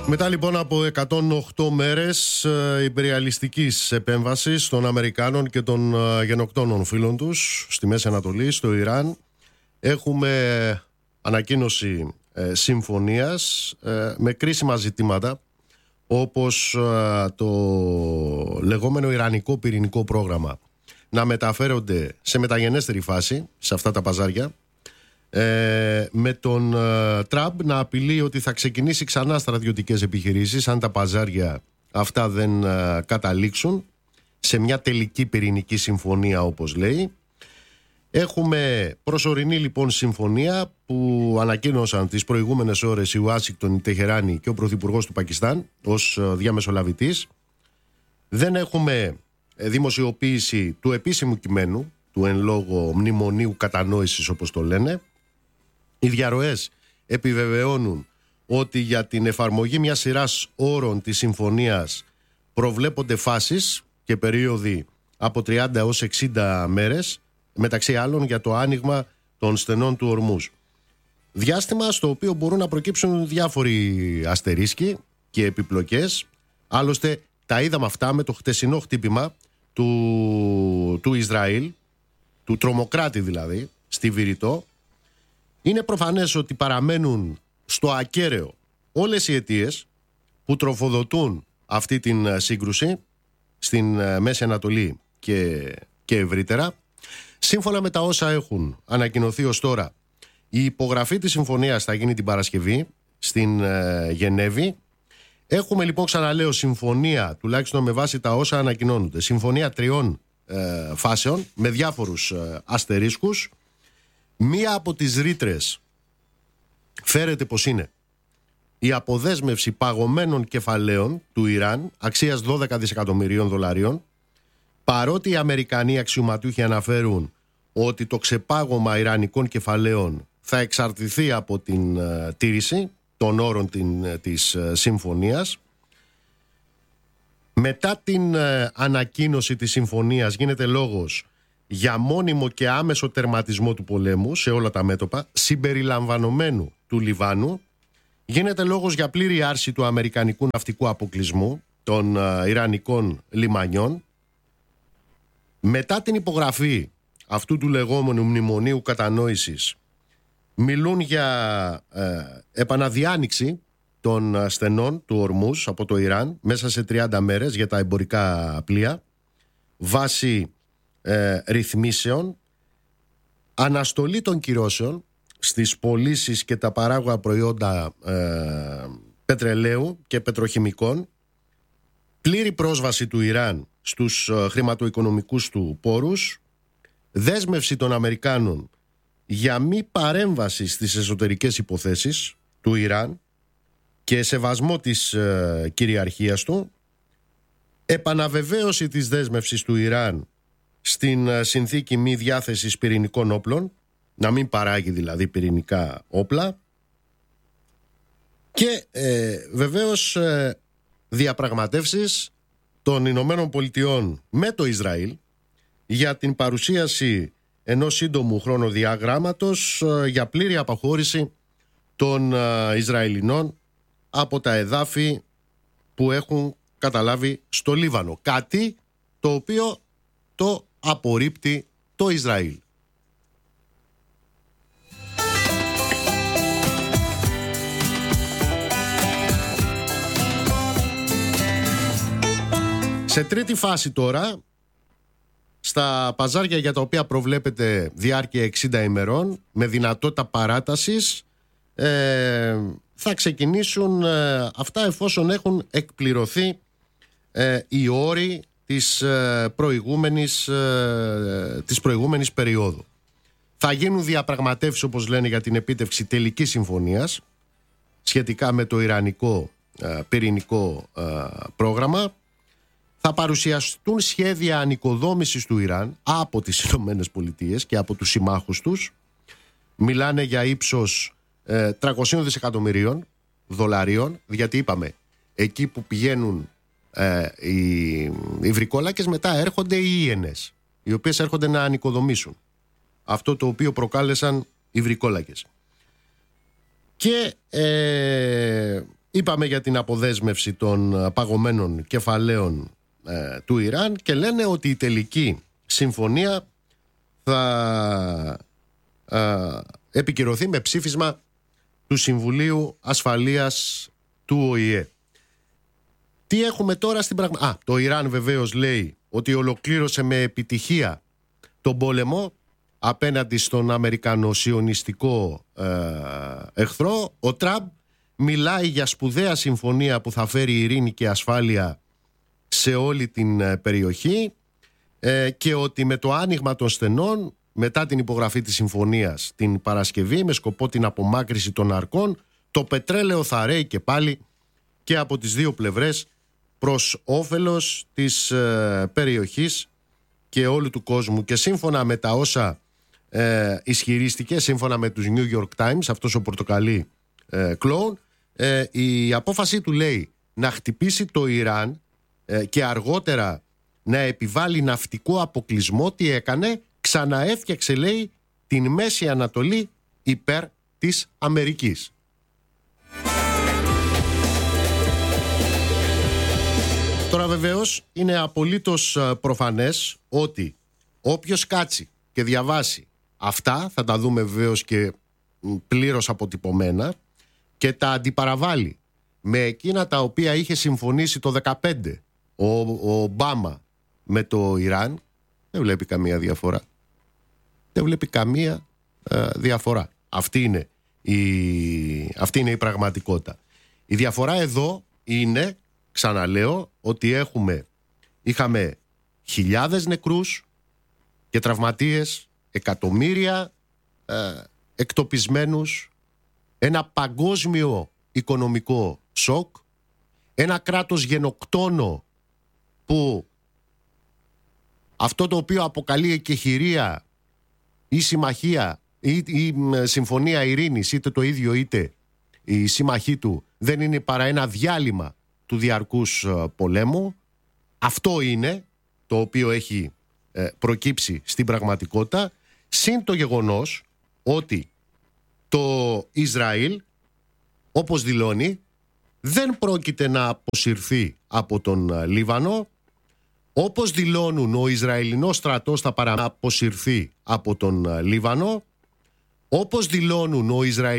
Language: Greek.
Μετά λοιπόν από 108 μέρες υπεριαλιστικής επέμβασης των Αμερικάνων και των γενοκτώνων φίλων τους στη Μέση Ανατολή, στο Ιράν, έχουμε ανακοίνωση συμφωνίας με κρίσιμα ζητήματα, όπως το λεγόμενο Ιρανικό πυρηνικό πρόγραμμα να μεταφέρονται σε μεταγενέστερη φάση σε αυτά τα παζάρια, με τον Τραμπ να απειλεί ότι θα ξεκινήσει ξανά στρατιωτικές επιχειρήσεις αν τα παζάρια αυτά δεν καταλήξουν σε μια τελική πυρηνική συμφωνία, όπως λέει. Έχουμε προσωρινή λοιπόν συμφωνία που ανακοίνωσαν τις προηγούμενες ώρες η Ουάσιγκτον, η Τεχεράνη και ο Πρωθυπουργός του Πακιστάν ως διαμεσολαβητής. Δεν έχουμε δημοσιοποίηση του επίσημου κειμένου, του εν λόγω μνημονίου κατανόησης, όπως το λένε. Οι διαρροές επιβεβαιώνουν ότι για την εφαρμογή μιας σειράς όρων της συμφωνίας προβλέπονται φάσεις και περίοδοι από 30 έως 60 μέρες, μεταξύ άλλων για το άνοιγμα των στενών του Ορμούζ. Διάστημα στο οποίο μπορούν να προκύψουν διάφοροι αστερίσκοι και επιπλοκές. Άλλωστε τα είδαμε αυτά με το χτεσινό χτύπημα του Ισραήλ, του τρομοκράτη δηλαδή, στη Βηρητό. Είναι προφανές ότι παραμένουν στο ακέραιο όλες οι αιτίες που τροφοδοτούν αυτή την σύγκρουση στην Μέση Ανατολή και ευρύτερα. Σύμφωνα με τα όσα έχουν ανακοινωθεί ως τώρα, η υπογραφή της συμφωνίας θα γίνει την Παρασκευή στην Γενέβη. Έχουμε λοιπόν, ξαναλέω, συμφωνία, τουλάχιστον με βάση τα όσα ανακοινώνονται, συμφωνία 3 φάσεων με διάφορους αστερίσκους. Μία από τις ρήτρες φέρεται πως είναι η αποδέσμευση παγωμένων κεφαλαίων του Ιράν αξίας 12 δισεκατομμυρίων δολαρίων, παρότι οι Αμερικανοί αξιωματούχοι αναφέρουν ότι το ξεπάγωμα ιρανικών κεφαλαίων θα εξαρτηθεί από την τήρηση των όρων της συμφωνίας. Μετά την ανακοίνωση της συμφωνίας γίνεται λόγος για μόνιμο και άμεσο τερματισμό του πολέμου σε όλα τα μέτωπα, συμπεριλαμβανομένου του Λιβάνου. Γίνεται λόγος για πλήρη άρση του αμερικανικού ναυτικού αποκλεισμού των ιρανικών λιμανιών. Μετά την υπογραφή αυτού του λεγόμενου μνημονίου κατανόησης, μιλούν για επαναδιάνοιξη των στενών του Ορμούζ από το Ιράν μέσα σε 30 μέρες για τα εμπορικά πλοία, βάσει ρυθμίσεων, αναστολή των κυρώσεων στις πωλήσεις και τα παράγωγα προϊόντα πετρελαίου και πετροχημικών, πλήρη πρόσβαση του Ιράν στους χρηματοοικονομικούς του πόρους, δέσμευση των Αμερικάνων για μη παρέμβαση στις εσωτερικές υποθέσεις του Ιράν και σεβασμό της κυριαρχίας του, επαναβεβαίωση της δέσμευσης του Ιράν στην συνθήκη μη διάθεσης πυρηνικών όπλων, να μην παράγει δηλαδή πυρηνικά όπλα, και βεβαίως διαπραγματεύσεις των Ηνωμένων Πολιτειών με το Ισραήλ για την παρουσίαση ενός σύντομου χρονοδιαγράμματος για πλήρη απαχώρηση των Ισραηλινών από τα εδάφη που έχουν καταλάβει στο Λίβανο. Κάτι το οποίο το απορρίπτει το Ισραήλ. Σε τρίτη φάση τώρα, στα παζάρια για τα οποία προβλέπεται διάρκεια 60 ημερών με δυνατότητα παράτασης, θα ξεκινήσουν αυτά εφόσον έχουν εκπληρωθεί οι όροι της προηγούμενης περίοδου. Θα γίνουν διαπραγματεύσεις, όπως λένε, για την επίτευξη τελικής συμφωνίας σχετικά με το ιρανικό πυρηνικό πρόγραμμα. Θα παρουσιαστούν σχέδια ανοικοδόμησης του Ιράν από τις Ηνωμένες Πολιτείες και από τους συμμάχους τους. Μιλάνε για ύψος 300 δισεκατομμυρίων δολαρίων, γιατί είπαμε, εκεί που πηγαίνουν οι βρικόλακες, μετά έρχονται οι Ιένες, οι οποίες έρχονται να ανοικοδομήσουν αυτό το οποίο προκάλεσαν οι βρικόλακες. Και Είπαμε για την αποδέσμευση των παγωμένων κεφαλαίων του Ιράν και λένε ότι η τελική συμφωνία θα επικυρωθεί με ψήφισμα του Συμβουλίου Ασφαλείας του ΟΗΕ. Τι έχουμε τώρα στην πραγματικότητα? Το Ιράν βεβαίως λέει ότι ολοκλήρωσε με επιτυχία τον πόλεμο απέναντι στον αμερικανο-σιωνιστικό εχθρό. Ο Τραμπ μιλάει για σπουδαία συμφωνία που θα φέρει ειρήνη και ασφάλεια σε όλη την περιοχή και ότι με το άνοιγμα των στενών μετά την υπογραφή της συμφωνίας την Παρασκευή με σκοπό την απομάκρυση των αρκών, το πετρέλαιο θα ρέει και πάλι και από τις δύο πλευρές προς όφελος της περιοχής και όλου του κόσμου. Και σύμφωνα με τα όσα ισχυρίστηκε, σύμφωνα με τους New York Times, αυτός ο πορτοκαλί κλόουν, η απόφαση του λέει να χτυπήσει το Ιράν και αργότερα να επιβάλλει ναυτικό αποκλεισμό. Τι έκανε? Ξαναέφτιαξε, λέει, την Μέση Ανατολή υπέρ της Αμερικής. Τώρα βεβαίως είναι απολύτως προφανές ότι όποιος κάτσει και διαβάσει αυτά, θα τα δούμε βεβαίως και πλήρως αποτυπωμένα, και τα αντιπαραβάλλει με εκείνα τα οποία είχε συμφωνήσει το 2015 ο Ομπάμα με το Ιράν, δεν βλέπει καμία διαφορά. Δεν βλέπει καμία διαφορά. Αυτή είναι η πραγματικότητα. Η διαφορά εδώ είναι, ξαναλέω, ότι είχαμε χιλιάδες νεκρούς και τραυματίες, εκατομμύρια εκτοπισμένους, ένα παγκόσμιο οικονομικό σοκ, ένα κράτος γενοκτόνο που αυτό το οποίο αποκαλεί εκεχηρία ή συμμαχία ή συμφωνία ειρήνης, είτε το ίδιο είτε η σύμμαχή του, δεν είναι παρά ένα διάλειμμα του διαρκούς πολέμου. Αυτό είναι το οποίο έχει προκύψει στην πραγματικότητα, συν το γεγονός ότι το Ισραήλ, όπως δηλώνει, δεν πρόκειται να αποσυρθεί από τον Λίβανο. Όπως δηλώνουν, ο Ισραηλινός στρατός θα αποσυρθεί από τον Λίβανο. Όπως δηλώνουν, ο